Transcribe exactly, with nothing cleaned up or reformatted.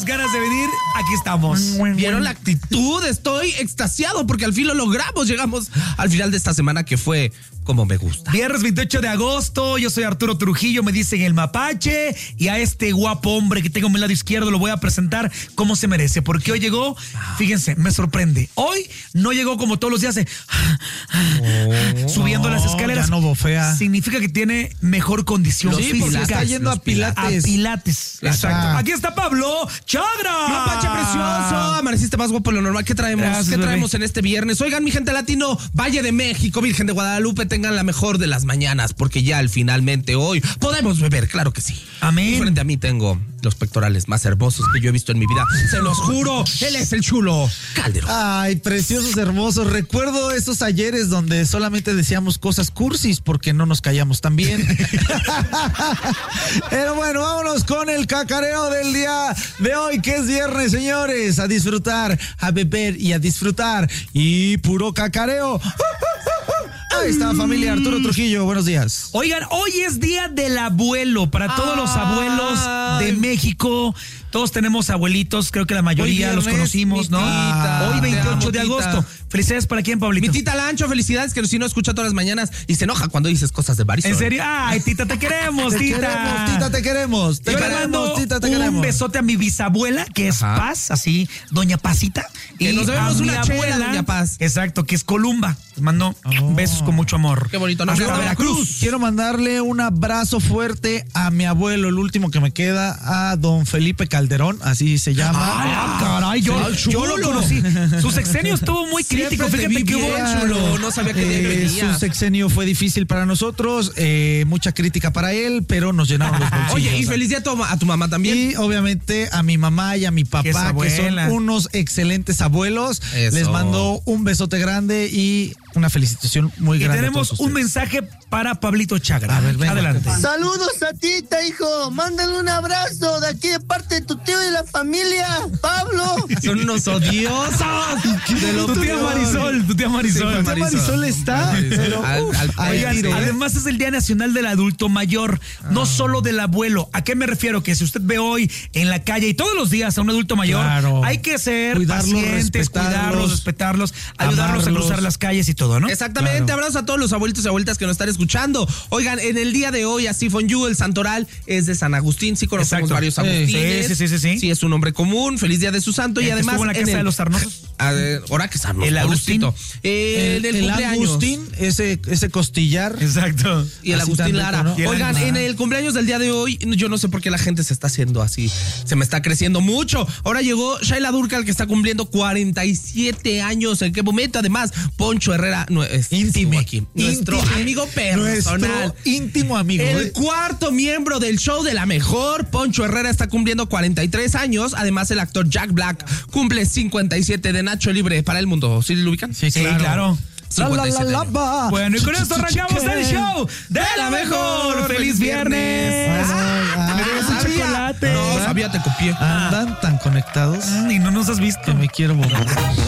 ganas de venir, aquí estamos. ¿Vieron la actitud? Estoy extasiado porque al fin lo logramos. Llegamos al final de esta semana que fue como me gusta. Viernes veintiocho de agosto, yo soy Arturo Trujillo, me dicen el Mapache, y a este guapo hombre que tengo a mi lado izquierdo lo voy a presentar como se merece, porque hoy llegó, fíjense, me sorprende. Hoy no llegó como todos los días, de, oh, subiendo no, las escaleras. Ya no bofea. Significa que tiene mejor condición sí, física. Está yendo a pilates. A pilates. Exacto. Aquí está Pablo Chagra. Mapache precioso. Amaneciste más guapo de lo normal. ¿Qué traemos? Gracias, ¿Qué traemos bebé. en este viernes? Oigan, mi gente latino, Valle de México, Virgen de Guadalupe, tengan la mejor de las mañanas, porque ya al finalmente hoy podemos beber, claro que sí. Amén. Frente a mí tengo los pectorales más hermosos que yo he visto en mi vida. Se los juro, él es el chulo Calderón. Ay, preciosos, hermosos. Recuerdo esos ayeres donde solamente decíamos cosas cursis porque no nos callamos tan bien. Pero bueno, vámonos con el cacareo del día de hoy, que es viernes, señores. A disfrutar, a beber y a disfrutar. Y puro cacareo. Ahí está, familia. Arturo Trujillo, buenos días. Oigan, hoy es día del abuelo. Para todos los abuelos de México, todos tenemos abuelitos, creo que la mayoría viernes, los conocimos, ¿no? Tita, hoy veintiocho de agosto. Felicidades para quién, Pablito. Mi tita Lancho, felicidades, que si no escucha todas las mañanas y se enoja cuando dices cosas de Marisol. ¿En serio? Ay, tita, te queremos, te tita. Queremos, tita, te queremos. Te Yo queremos, le mando tita, te un queremos. besote a mi bisabuela, que es Ajá. Paz, así, doña Pazita. Que y nos vemos a una mi chela, abuela, doña Paz. Exacto, que es Columba. Les mando oh. besos con mucho amor. Qué bonito. Nos vemos Veracruz. Quiero mandarle un abrazo fuerte a mi abuelo, el último que me queda, a don Felipe Calderón, así se llama. Ah, caray, yo, yo lo conocí. Su sexenio estuvo muy crítico. Siempre Fíjate que hubo chulo. No sabía que eh, venía. Su sexenio fue difícil para nosotros, eh, mucha crítica para él, pero nos llenaron los bolsillos. Oye, y feliz día a tu, a tu mamá también. Y obviamente a mi mamá y a mi papá, que son unos excelentes abuelos. Eso. Les mando un besote grande y una felicitación muy y grande. Y tenemos un mensaje para Pablito Chagra. A ver, ven, adelante. Saludos a ti, hijo. Mándale un abrazo de aquí de parte de tu tío y la familia, Pablo. Son unos odiosos. De lo tu tía Marisol, tu tía Marisol. Sí, Marisol. Marisol está. Pero, al, al, al, oigan, tiro, además es el Día Nacional del Adulto Mayor, ah. no solo del abuelo. ¿A qué me refiero? Que si usted ve hoy en la calle y todos los días a un adulto mayor, claro. hay que ser cuidarlos, pacientes, cuidarlos, respetarlos, ayudarlos a cruzar las calles y todo, ¿no? Exactamente. Claro. Abrazos a todos los abuelitos y abuelitas que nos están escuchando. Oigan, en el día de hoy, así Fonyu, el santoral es de San Agustín. Sí conocemos Exacto. varios Agustines. Sí, sí, sí, sí. Sí, es un nombre común. Feliz día de su santo. El y además en la casa en el, de los Sarnosos. Ahora que Sarnosos. El Agustín. Eh, el, el, el Agustín, ese, ese costillar. Exacto. Y el Agustín Lara. Rico, ¿no? Oigan, en el cumpleaños del día de hoy, yo no sé por qué la gente se está haciendo así. Se me está creciendo mucho. Ahora llegó Shaila Durcal, que está cumpliendo cuarenta y siete años. ¿En qué momento? Además, Poncho Herrera no, es íntimo aquí. Íntimo, nuestro amigo personal. Nuestro íntimo amigo. El ¿eh? cuarto miembro del show de la mejor, Poncho Herrera, está cumpliendo cuarenta y tres años. Además, el actor Jack Black cumple cincuenta y siete de Nacho Libre para el mundo. ¿Sí lo ubican? Sí, claro. Sí, claro. La, la, la, la, la. Bueno, y con esto arrancamos el show de la mejor. ¡Feliz viernes! Ay, un chocolate. No, sabía, te copié. Andan tan conectados. Y no nos has visto. Que me quiero morir.